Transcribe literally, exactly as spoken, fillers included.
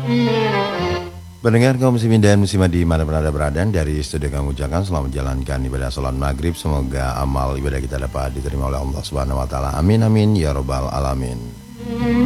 Pendengar kaum muslimin dan muslimat di mana pun Anda berada, dari studio kami ucapkan selamat menjalankan ibadah salat maghrib. Semoga amal ibadah kita dapat diterima oleh Allah Subhanahu wa taala. Amin amin ya rabbal alamin.